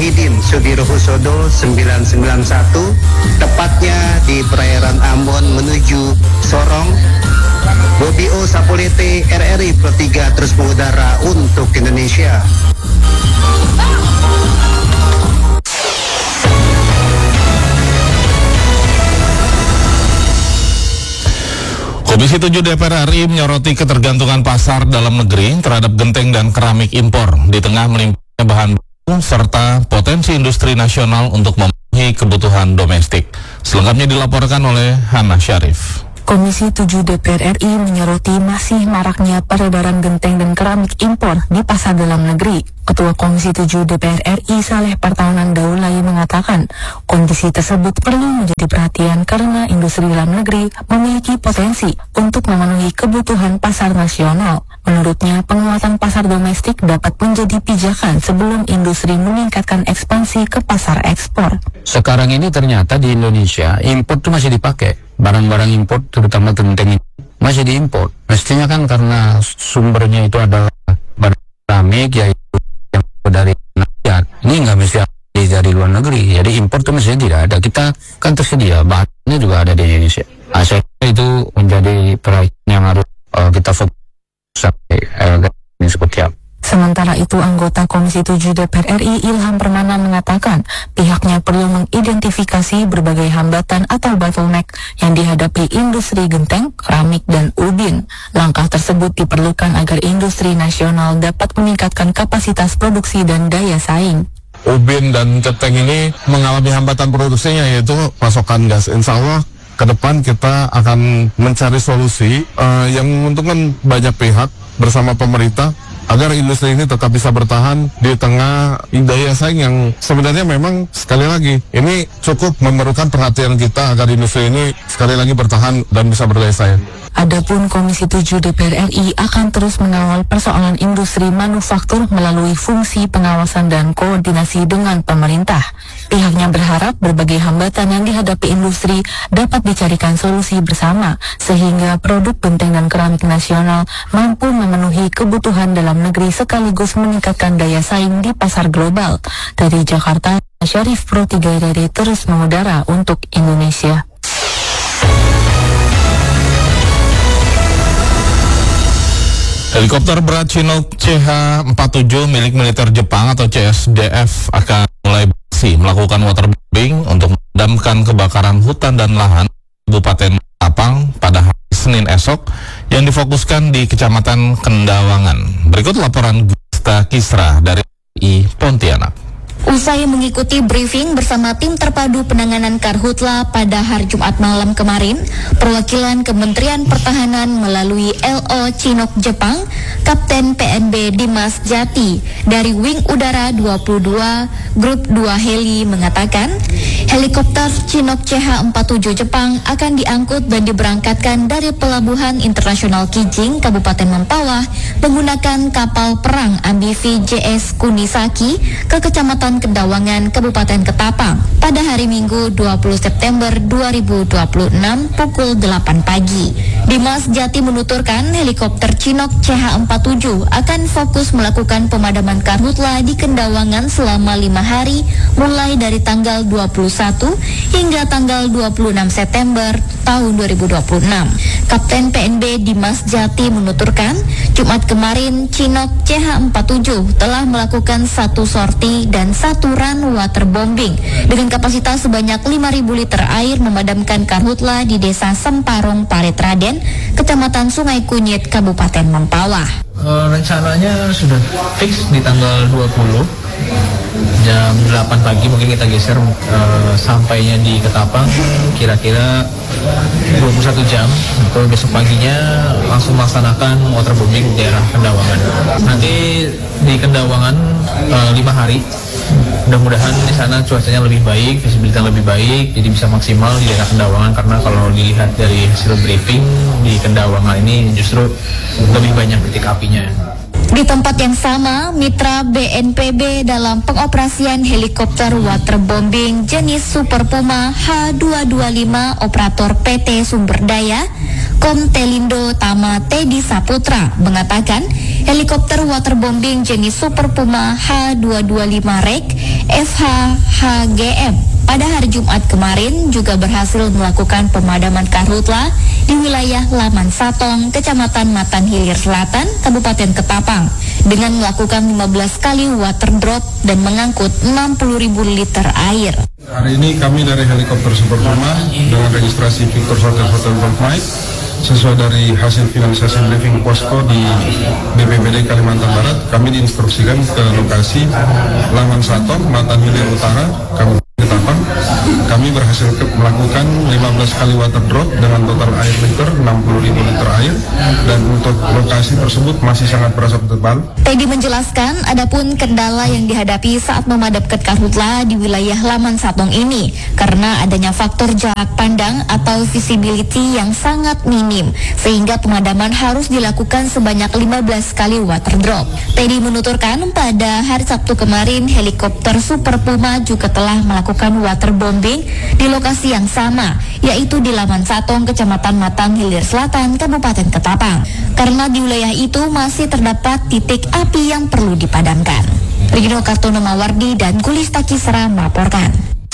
Muhyiddin Sudirohusodo 991, tepatnya di perairan Ambon menuju Sorong. Bobi O Sapulete RRI Pro 3 terus mengudara untuk Indonesia. Komisi 7 DPR RI menyoroti ketergantungan pasar dalam negeri terhadap genteng dan keramik impor di tengah melimpahnya bahan baku serta potensi industri nasional untuk memenuhi kebutuhan domestik. Selengkapnya dilaporkan oleh Hana Syarif. Komisi 7 DPR RI menyoroti masih maraknya peredaran genteng dan keramik impor di pasar dalam negeri. Ketua Komisi 7 DPR RI Saleh Partaunan Daulay mengatakan kondisi tersebut perlu menjadi perhatian karena industri dalam negeri memiliki potensi untuk memenuhi kebutuhan pasar nasional. Menurutnya, penguatan pasar domestik dapat menjadi pijakan sebelum industri meningkatkan ekspansi ke pasar ekspor. Sekarang ini ternyata di Indonesia impor itu masih dipakai. Barang-barang impor terutama genteng masih diimpor. Mestinya kan karena sumbernya itu adalah barang keramik yaitu yang dari rakyat. Ini nggak mesti dari luar negeri. Jadi impor itu mestinya tidak ada. Kita kan tersedia, bahannya juga ada di Indonesia. Saya kira itu menjadi perhatian yang harus kita fokus sampai ini seperti apa. Sementara itu, anggota Komisi 7 DPR RI Ilham Permana mengatakan pihaknya perlu mengidentifikasi berbagai hambatan atau bottleneck yang dihadapi industri genteng, keramik, dan ubin. Langkah tersebut diperlukan agar industri nasional dapat meningkatkan kapasitas produksi dan daya saing. Ubin dan genteng ini mengalami hambatan produksinya yaitu pasokan gas. Insya Allah ke depan kita akan mencari solusi yang menguntungkan banyak pihak bersama pemerintah agar industri ini tetap bisa bertahan di tengah daya saing yang sebenarnya memang sekali lagi ini cukup memerlukan perhatian kita agar industri ini sekali lagi bertahan dan bisa berdaya saing. Adapun Komisi 7 DPR RI akan terus mengawal persoalan industri manufaktur melalui fungsi pengawasan dan koordinasi dengan pemerintah. Pihaknya berharap berbagai hambatan yang dihadapi industri dapat dicarikan solusi bersama, sehingga produk genteng dan keramik nasional mampu memenuhi kebutuhan dalam negeri sekaligus meningkatkan daya saing di pasar global. Dari Jakarta, Syarif Pro 3 RRI terus mengudara untuk Indonesia. Helikopter berat Chinook CH-47 milik militer Jepang atau CSDF akan mulai melakukan waterbombing untuk memadamkan kebakaran hutan dan lahan Kabupaten Matapang pada hari Senin esok yang difokuskan di Kecamatan Kendawangan. Berikut laporan Gusta Kisra dari Pontianak. Usai mengikuti briefing bersama tim terpadu penanganan Karhutla pada hari Jumat malam kemarin, perwakilan Kementerian Pertahanan melalui LO Chinook Jepang, Kapten PNB Dimas Jati dari Wing Udara 22 Grup 2 Heli mengatakan, helikopter Chinook CH-47 Jepang akan diangkut dan diberangkatkan dari Pelabuhan Internasional Kijing, Kabupaten Mempawah menggunakan kapal perang amfibi JS Kunisaki ke Kecamatan Kendawangan, Kabupaten Ketapang pada hari Minggu 20 September 2026 pukul 8 pagi. Dimas Jati menuturkan helikopter Chinook CH-47 akan fokus melakukan pemadaman karhutla di Kendawangan selama 5 hari mulai dari tanggal 21 hingga tanggal 26 September tahun 2026. Kapten PNB Dimas Jati menuturkan, Jumat kemarin Chinook CH-47 telah melakukan 1 sorti dan 1 run waterbombing dengan kapasitas sebanyak 5.000 liter air memadamkan karhutla di Desa Semparong, Parit Raden, Kecamatan Sungai Kunyit, Kabupaten Mempawah. Rencananya sudah fix di tanggal 20 jam 8 pagi, mungkin kita geser sampainya di Ketapang kira-kira 21 jam. Untuk besok paginya langsung melaksanakan waterbombing di daerah Kendawangan. Nanti di Kendawangan 5 hari. Mudah-mudahan di sana cuacanya lebih baik, visibilitas lebih baik, jadi bisa maksimal di daerah Kendawangan, karena kalau dilihat dari hasil briefing di Kendawangan ini justru lebih banyak titik apinya. Di tempat yang sama, mitra BNPB dalam pengoperasian helikopter waterbombing jenis Super Puma H225 operator PT Sumberdaya Komtelindo Tama Teddy Saputra mengatakan helikopter waterbombing jenis Super Puma H225 REG FH-HGM pada hari Jumat kemarin juga berhasil melakukan pemadaman karhutla di wilayah Laman Satong, Kecamatan Matan Hilir Selatan, Kabupaten Ketapang, dengan melakukan 15 kali water drop dan mengangkut 60.000 liter air. Hari ini kami dari helikopter Super Puma dengan registrasi Victor Hotel Mike sesuai dari hasil finalisasi briefing posko di BPBD Kalimantan Barat, kami diinstruksikan ke lokasi Laman Satong, Matan Hilir Utara, Kabupaten Ketapang. Kami berhasil melakukan 15 kali water drop dengan total air liter 60.000 liter air, dan untuk lokasi tersebut masih sangat berasap tebal. Teddy menjelaskan adapun kendala yang dihadapi saat memadamkan karhutla di wilayah Laman Satong ini karena adanya faktor jarak pandang atau visibility yang sangat minim, sehingga pemadaman harus dilakukan sebanyak 15 kali water drop. Teddy menuturkan pada hari Sabtu kemarin helikopter Super Puma juga telah melakukan waterbombing di lokasi yang sama, yaitu di Laman Satong, Kecamatan Matan Hilir Selatan, Kabupaten Ketapang, karena di wilayah itu masih terdapat titik api yang perlu dipadamkan. Regino Kartono Mawardi dan Kulista Kisra melaporkan.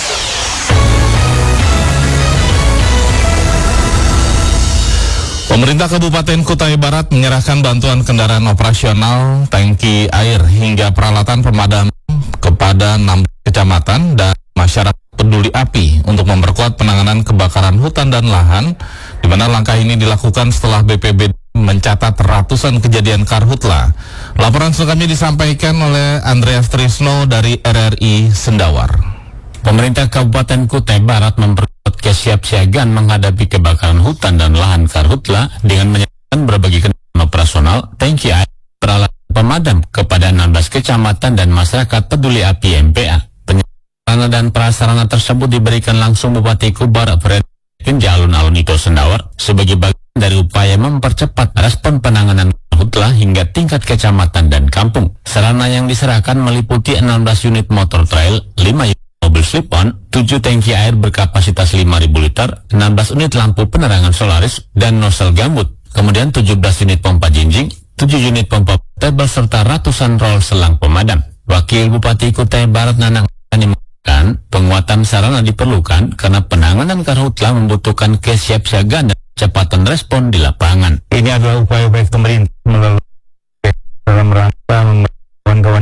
Pemerintah Kabupaten Kutai Barat menyerahkan bantuan kendaraan operasional, tangki air hingga peralatan pemadam kepada 6 kecamatan dan masyarakat peduli api untuk memperkuat penanganan kebakaran hutan dan lahan, di mana langkah ini dilakukan setelah BPBD mencatat ratusan kejadian karhutla. Laporan selengkapnya disampaikan oleh Andreas Trisno dari RRI Sendawar. Pemerintah Kabupaten Kutai Barat memperkuat kesiapsiagaan menghadapi kebakaran hutan dan lahan karhutla dengan menyiapkan berbagai kendaraan operasional, tangki air, peralatan pemadam kepada 16 kecamatan dan masyarakat peduli api MPA. Sarana dan prasarana tersebut diberikan langsung Bupati Kubar Fredkin Alun-Alun Ito Sendawar sebagai bagian dari upaya mempercepat respon penanganan karhutla hingga tingkat kecamatan dan kampung. Sarana yang diserahkan meliputi 16 unit motor trail, 5 unit mobil slip-on, 7 tangki air berkapasitas 5.000 liter, 16 unit lampu penerangan solaris dan nosel gambut, kemudian 17 unit pompa jinjing, 7 unit pompa portable serta ratusan rol selang pemadam. Wakil Bupati Kutai Barat Nanang penguatan sarana diperlukan karena penanganan karhutla membutuhkan kesiapsiagaan dan kecepatan respon di lapangan. Ini adalah upaya baik pemerintah melalui dalam rangka kawan-kawan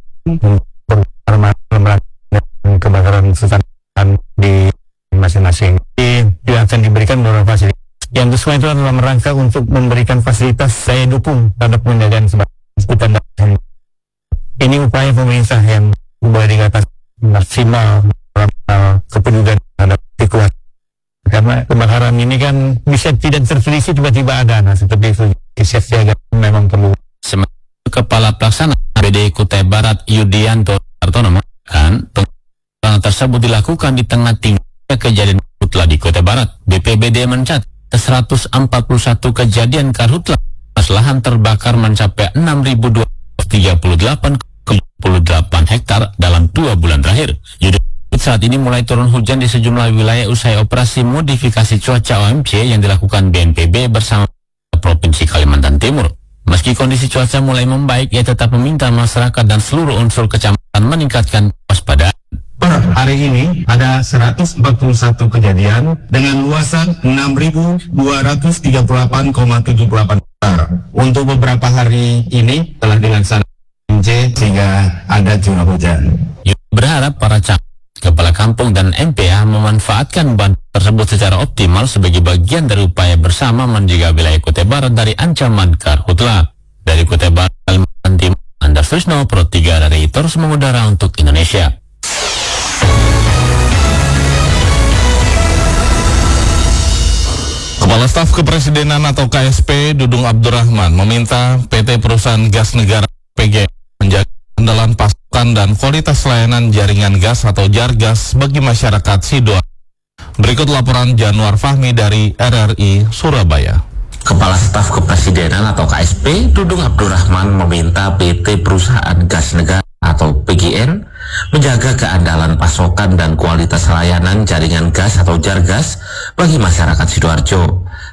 kebakaran hutan di masing-masing. Yang akan diberikan beberapa fasilitas. Yang kedua itu adalah rangka untuk memberikan fasilitas daya dukung terhadap penjagaan hutan dan lahan. Ini upaya pemerintah yang boleh dikatakan maksimal kepedulian terhadap kuat, karena kebakaran ini kan bisa tidak terselisih tiba-tiba ada, seperti itu kesiapsiagaan memang perlu. Sementara Kepala Pelaksana BD Kutai Barat Yudianto Kartono mengatakan penanganan tersebut dilakukan di tengah tingginya kejadian karhutla di Kutai Barat. BPBD mencatat 141 kejadian karhutla, lahan terbakar mencapai 6.238 hektar dalam 2 bulan terakhir. Saat ini mulai turun hujan di sejumlah wilayah usai operasi modifikasi cuaca OMC yang dilakukan BNPB bersama Provinsi Kalimantan Timur. Meski kondisi cuaca mulai membaik, ia tetap meminta masyarakat dan seluruh unsur kecamatan meningkatkan waspada. Per hari ini ada 141 kejadian dengan luasan 6.238,78 hektar. Untuk beberapa hari ini telah dilaksanakan sehingga ada curah hujan. Berharap para camat, kepala kampung dan MPA memanfaatkan bantuan tersebut secara optimal sebagai bagian dari upaya bersama menjaga wilayah Kutai Barat dari ancaman karhutla. Dari Kutai Barat, Kalimantan Timur, Andreas Trisno, Pro 3 dari terus mengudara untuk Indonesia. Kepala Staf Kepresidenan atau KSP Dudung Abdurrahman meminta PT Perusahaan Gas Negara PGN menjaga andalan pasokan dan kualitas layanan jaringan gas atau Jargas bagi masyarakat Sidoarjo. Berikut laporan Januar Fahmi dari RRI Surabaya. Kepala Staf Kepresidenan atau KSP Dudung Abdurrahman meminta PT Perusahaan Gas Negara atau PGN menjaga keandalan pasokan dan kualitas layanan jaringan gas atau Jargas bagi masyarakat Sidoarjo.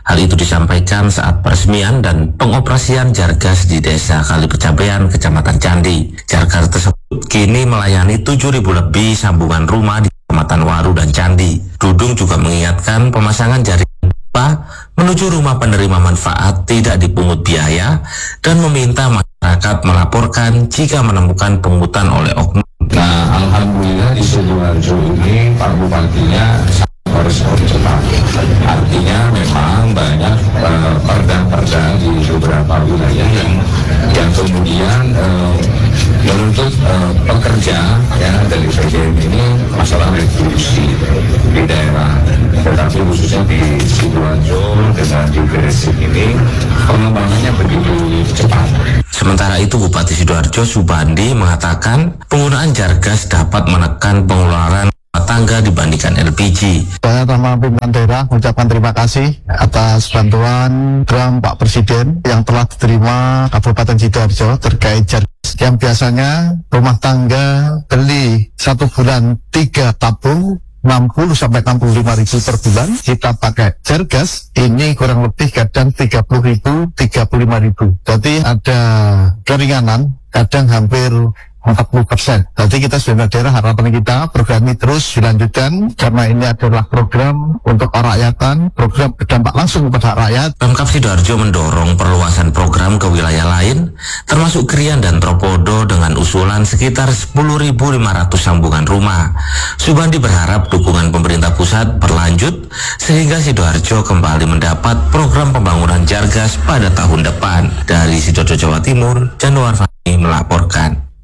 Hal itu disampaikan saat peresmian dan pengoperasian Jargas di Desa Kalipecabean, Kecamatan Candi. Jargas tersebut kini melayani 7.000 lebih sambungan rumah di Kecamatan Waru dan Candi. Dudung juga mengingatkan pemasangan jaringan pipa menuju rumah penerima manfaat tidak dipungut biaya dan meminta masyarakat melaporkan jika menemukan pungutan oleh oknum. Nah, alhamdulillah di Sidoarjo ini Pak Bupatinya respon cepat. Artinya memang banyak perda-perda di beberapa wilayah yang kemudian menuntut pekerja ya dari PGM ini masalah retribusi di daerah, tetapi khususnya di Sidoarjo dengan di Gresik ini pengembangannya begitu cepat. Sementara itu Bupati Sidoarjo Subandi mengatakan penggunaan Jargas dapat menekan pengeluaran rumah tangga dibandingkan LPG. Saya sama pimpinan daerah mengucapkan terima kasih atas bantuan program Pak Presiden yang telah diterima Kabupaten Sidoarjo terkait Jargas yang biasanya rumah tangga beli 1 bulan 3 tabung 60 sampai 65 ribu per bulan, kita pakai Jargas ini kurang lebih kadang 30 ribu 35 ribu, jadi ada keringanan kadang hampir 40%. Jadi kita sebagai daerah harapan kita program ini terus dilanjutkan karena ini adalah program untuk rakyatan, program berdampak langsung kepada rakyat. Pemkab Sidoarjo mendorong perluasan program ke wilayah lain termasuk Krian dan Tropodo dengan usulan sekitar 10.500 sambungan rumah. Subandi berharap dukungan pemerintah pusat berlanjut sehingga Sidoarjo kembali mendapat program pembangunan Jargas pada tahun depan. Dari Sidoarjo, Jawa Timur, Januar Fani melaporkan.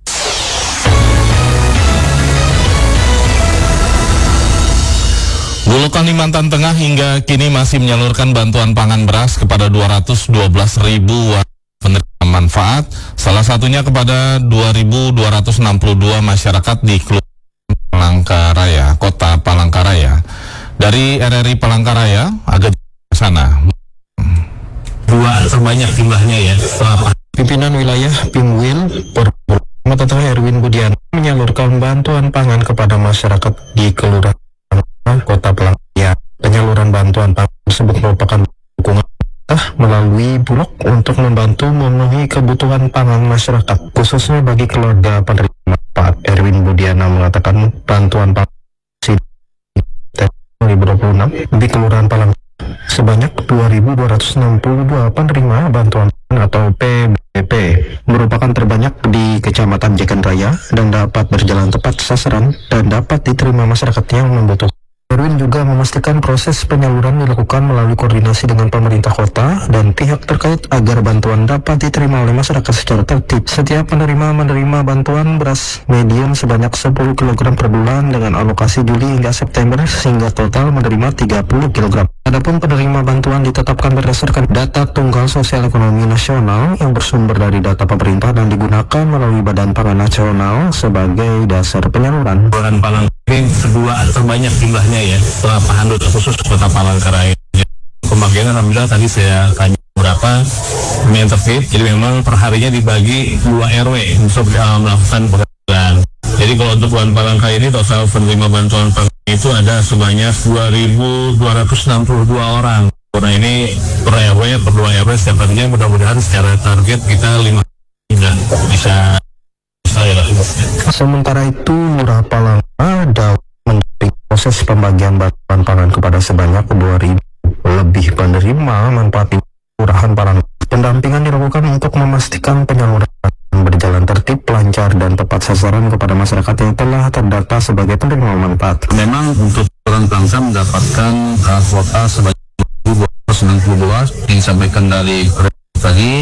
Bulog Kalimantan Tengah hingga kini masih menyalurkan bantuan pangan beras kepada 212.000 penerima manfaat, salah satunya kepada 2.262 masyarakat di Palangkaraya, Kota Palangkaraya. Dari RRI Palangkaraya, agak ke sana. Dua terbanyak jumlahnya ya. Pimpinan wilayah Pimwil Kalimantan Tengah Erwin Budian menyalurkan bantuan pangan kepada masyarakat di Kelurahan Kota Palangkaraya. Penyaluran bantuan pangan tersebut merupakan dukungan pemerintah melalui Bulog untuk membantu memenuhi kebutuhan pangan masyarakat, khususnya bagi keluarga penerima manfaat. Erwin Budiana mengatakan bantuan pangan 2026 di Kelurahan Palangkaraya sebanyak 2.262 penerima bantuan pangan atau PBP merupakan terbanyak di Kecamatan Jekan Raya dan dapat berjalan tepat sasaran dan dapat diterima masyarakat yang membutuhkan. Erwin juga memastikan proses penyaluran dilakukan melalui koordinasi dengan pemerintah kota dan pihak terkait agar bantuan dapat diterima oleh masyarakat secara tertib. Setiap penerima menerima bantuan beras medium sebanyak 10 kg per bulan dengan alokasi Juli hingga September sehingga total menerima 30 kg. Adapun penerima bantuan ditetapkan berdasarkan data Tunggal Sosial Ekonomi Nasional yang bersumber dari data pemerintah dan digunakan melalui Badan Pangan Nasional sebagai dasar penyaluran. Ini kedua terbanyak jumlahnya ya setelah Pahandut khusus Kota Palangkaraya. Pembagian alhamdulillah tadi saya tanya berapa yang tertib, jadi memang perharinya dibagi 2 RW untuk melakukan pekerjaan. Jadi kalau untuk Buan Palangkaraya ini total penerima bantuan pangan itu ada sebanyak 2.262 orang. Karena ini per RW per 2 RW setiap harinya mudah-mudahan secara target kita 5 bisa. Sementara itu Lurah Palangkaraya dapat mendampingi proses pembagian bantuan pangan kepada sebanyak 2.000 lebih penerima manfaat Kelurahan Palangkaraya. Pendampingan dilakukan untuk memastikan penyaluran berjalan tertib, lancar dan tepat sasaran kepada masyarakat yang telah terdata sebagai penerima manfaat. Memang untuk orang bangsa mendapatkan kuota sebanyak 292 disampaikan dari tadi.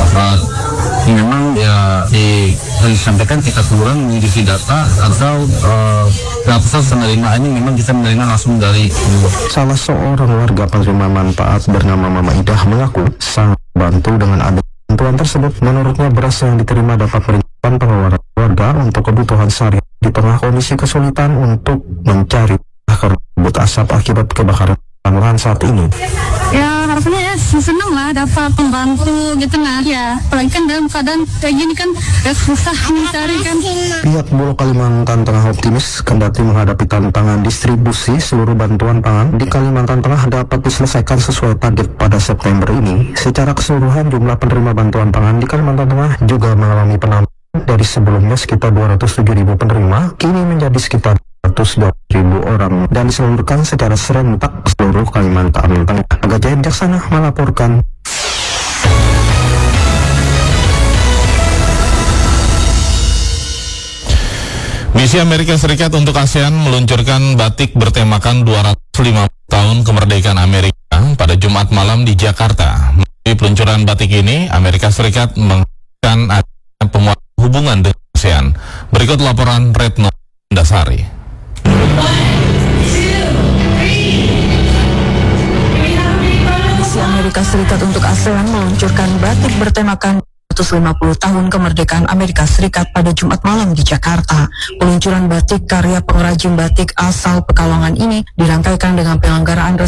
Memang ya disampaikan kita kurang memiliki data atau data penerimaan ini memang kita menerima langsung dari salah seorang warga penerima manfaat bernama Mama Idah mengaku sangat bantu dengan adanya bantuan tersebut. Menurutnya beras yang diterima dapat meringankan pengeluaran keluarga untuk kebutuhan sehari di tengah kondisi kesulitan untuk mencari kabut asap akibat kebakaran lahan saat ini. Ya harapannya ya seneng lah dapat pembantu gitu nah ya, apalagi kan dalam keadaan kayak gini kan susah mencari kan. Pihak Bulog Kalimantan Tengah optimis kendati menghadapi tantangan distribusi seluruh bantuan pangan di Kalimantan Tengah dapat diselesaikan sesuai target pada September ini. Secara keseluruhan jumlah penerima bantuan pangan di Kalimantan Tengah juga mengalami penambahan dari sebelumnya sekitar 207.000 penerima, kini menjadi sekitar 120.000 orang dan disalurkan secara serentak seluruh Kalimantan Tengah. Aga Jaya Bijaksana melaporkan. Misi Amerika Serikat untuk ASEAN meluncurkan batik bertemakan 250 tahun kemerdekaan Amerika pada Jumat malam di Jakarta. Melalui peluncuran batik ini, Amerika Serikat mengingatkan adanya penguatan hubungan dengan ASEAN. Berikut laporan Retno Dasari. Misi Amerika Serikat untuk ASEAN meluncurkan batik bertemakan 150 tahun kemerdekaan Amerika Serikat pada Jumat malam di Jakarta. Peluncuran batik karya pengrajin batik asal Pekalongan ini dirangkaikan dengan penyelenggaraan